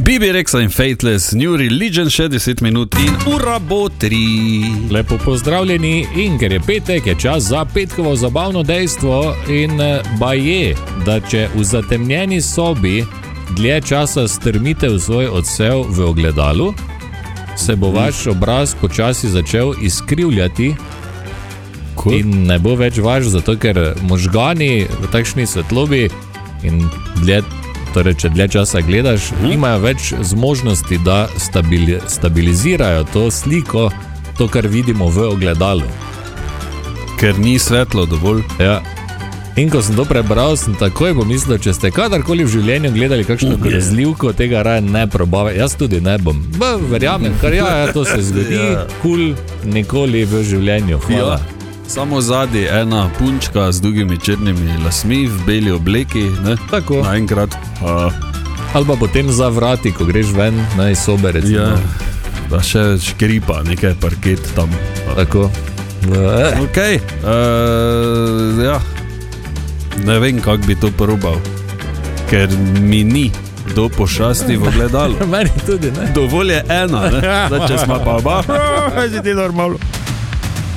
Bibi Rexa in Faithless, New Religion, še 10 minut in ura bo 3. Lepo pozdravljeni in ker je petek, je čas za petkovo zabavno dejstvo in baje, da če v zatemnjeni sobi dlje časa strmite v svoj odsev v ogledalu, se bo vaš obraz počasi začel izkrivljati in ne bo več vaš, zato ker možgani v takšni svetlobi in če dlje časa gledaš, nimajo več zmožnosti, da stabilizirajo to sliko, to, kar vidimo v ogledalu. Ker ni svetlo dovolj. Ja. In ko sem to prebral, sem takoj pomislil, če ste kadarkoli v življenju gledali kakšno grozljivko, tega raje ne probave. Jaz tudi ne bom. Verjamem, kar to se zgodi, nikoli v življenju. Hvala. Ja. Samo zadnji ena punčka z dolgimi črnimi lasmi v beli obleki, ne? Tako. Naenkrat. Ali pa potem za vrati, ko greš ven iz sobe, recimo. Ja, da še škripa, nekaj parket tam. Tako. Ok, ja. Ne vem, kako bi to probal, ker mi ni do pošasti v ogledalu. Meni tudi, ne? Dovolj je ena, ne? Da, če smo pa oba, si ti normalno.